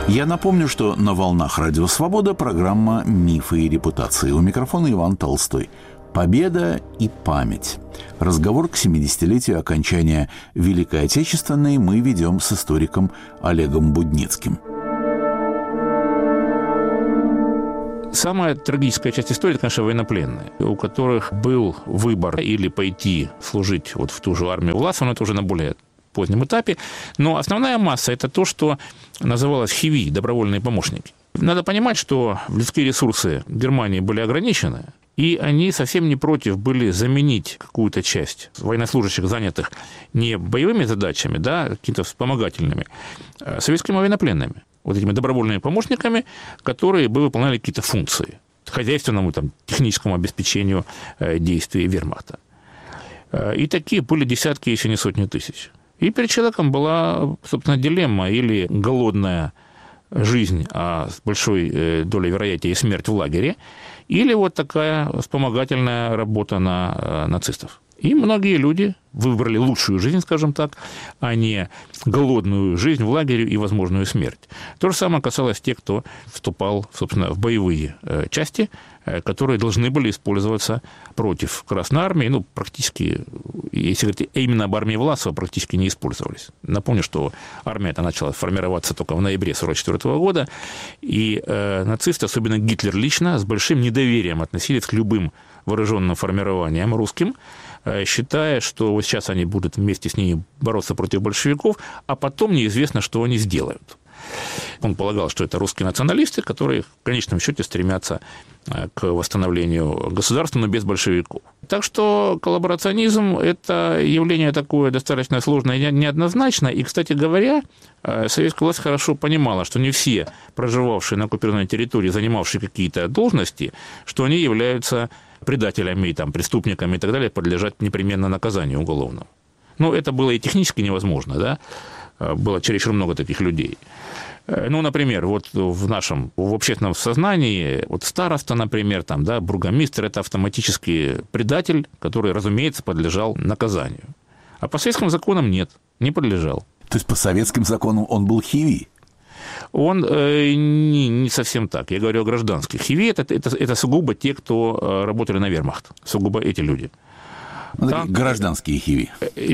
Я напомню, что на волнах Радио Свобода программа «Мифы и репутации». У микрофона Иван Толстой. Победа и память. Разговор к 70-летию окончания Великой Отечественной мы ведем с историком Олегом Будницким. Самая трагическая часть истории – это, конечно, военнопленные, у которых был выбор или пойти служить вот в ту же армию Власова, но это уже на более позднем этапе. Но основная масса – это то, что называлось ХИВИ – добровольные помощники. Надо понимать, что людские ресурсы Германии были ограничены, и они совсем не против были заменить какую-то часть военнослужащих, занятых не боевыми задачами, да, какими-то вспомогательными, а советскими военнопленными, вот этими добровольными помощниками, которые бы выполняли какие-то функции хозяйственному, там, техническому обеспечению действий вермахта. И такие были десятки, если не сотни тысяч. И перед человеком была, собственно, дилемма: или голодная жизнь, а с большой долей вероятности смерть в лагере, или вот такая вспомогательная работа на нацистов. И многие люди выбрали лучшую жизнь, скажем так, а не голодную жизнь в лагере и возможную смерть. То же самое касалось тех, кто вступал, собственно, в боевые части, которые должны были использоваться против Красной Армии. Ну, практически, если говорить именно об армии Власова, практически не использовались. Напомню, что армия эта начала формироваться только в ноябре 1944 года, и нацисты, особенно Гитлер лично, с большим недоверием относились к любым вооруженным формированиям русским, считая, что вот сейчас они будут вместе с ними бороться против большевиков, а потом неизвестно, что они сделают. Он полагал, что это русские националисты, которые в конечном счете стремятся к восстановлению государства, но без большевиков. Так что коллаборационизм – это явление такое достаточно сложное и неоднозначное. И, кстати говоря, советская власть хорошо понимала, что не все проживавшие на оккупированной территории, занимавшие какие-то должности, что они являются предателями, там, преступниками и так далее, подлежат непременно наказанию уголовному. Но это было и технически невозможно, да? Было чересчур много таких людей. Ну, например, вот в общественном сознании, вот староста, например, там, да, бургомистр – это автоматически предатель, который, разумеется, подлежал наказанию. А по советским законам нет, не подлежал. То есть по советским законам он был ХИВИ? Он не совсем так. Я говорю о гражданских. ХИВИ – это сугубо те, кто работали на вермахт, сугубо эти люди. Там, гражданские ХИВИ.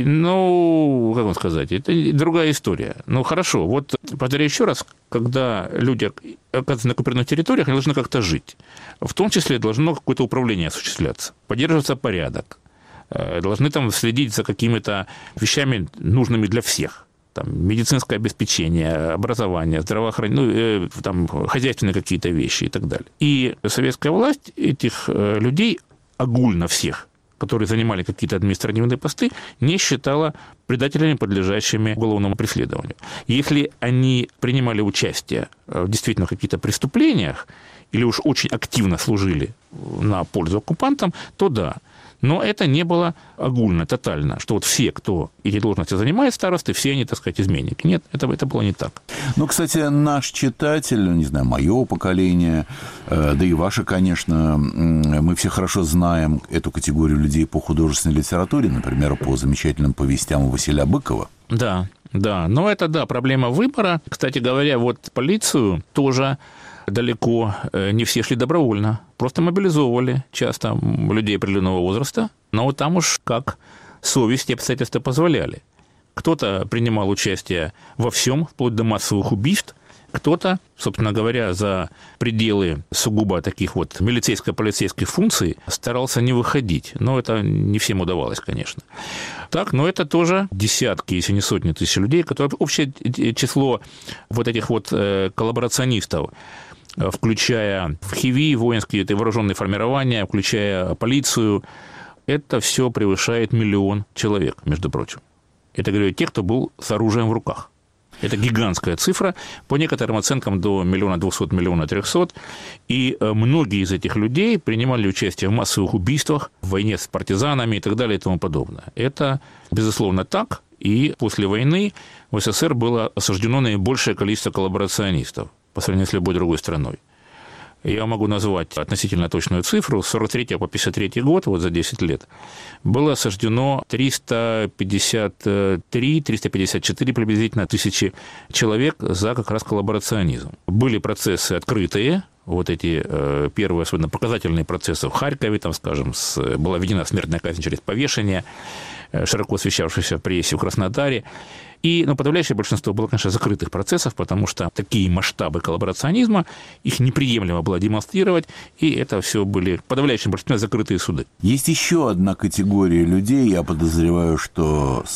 Ну, как вам сказать, это другая история. Ну, хорошо, вот повторяю еще раз, когда люди оказываются на оккупированных территориях, они должны как-то жить. В том числе должно какое-то управление осуществляться, поддерживаться порядок, должны там следить за какими-то вещами, нужными для всех. Там, медицинское обеспечение, образование, здравоохранение, там, хозяйственные какие-то вещи и так далее. И советская власть этих людей, огульно всех, которые занимали какие-то административные посты, не считала предателями, подлежащими уголовному преследованию. Если они принимали участие в действительно каких-то преступлениях или уж очень активно служили на пользу оккупантам, то да. Но это не было огульно, тотально, что вот все, кто эти должности занимает, старосты, все они, так сказать, изменники. Нет, это было не так. Ну, кстати, наш читатель, не знаю, мое поколение, да и ваше, конечно, мы все хорошо знаем эту категорию людей по художественной литературе, например, по замечательным повестям Василия Быкова. Да, но это, да, проблема выбора. Кстати говоря, вот полицию тоже далеко не все шли добровольно. Просто мобилизовывали часто людей определенного возраста, но вот там уж как совесть и обстоятельства позволяли. Кто-то принимал участие во всем, вплоть до массовых убийств, кто-то, собственно говоря, за пределы сугубо таких вот милицейско-полицейских функций старался не выходить. Но это не всем удавалось, конечно. Так, но это тоже десятки, если не сотни тысяч людей, которые общее число вот этих вот коллаборационистов, включая в ХИВИ, воинские вооруженные формирования, включая полицию, это все превышает 1 миллион человек, между прочим. Это, говорю, те, кто был с оружием в руках. Это гигантская цифра, по некоторым оценкам до 1 200 000 – 1 300 000. И многие из этих людей принимали участие в массовых убийствах, в войне с партизанами и так далее и тому подобное. Это, безусловно, так. И после войны в СССР было осуждено наибольшее количество коллаборационистов по сравнению с любой другой страной. я могу назвать относительно точную цифру, с 43 по 53 год, вот за 10 лет, было осуждено 353-354 приблизительно тысячи человек за как раз коллаборационизм. Были процессы открытые, вот эти первые, особенно показательные процессы в Харькове, там, скажем, была введена смертная казнь через повешение, широко освещавшаяся в прессе в Краснодаре. И подавляющее большинство было, конечно, закрытых процессов, потому что такие масштабы коллаборационизма, их неприемлемо было демонстрировать, и это все были в подавляющем большинстве закрытые суды. Есть еще одна категория людей, я подозреваю, что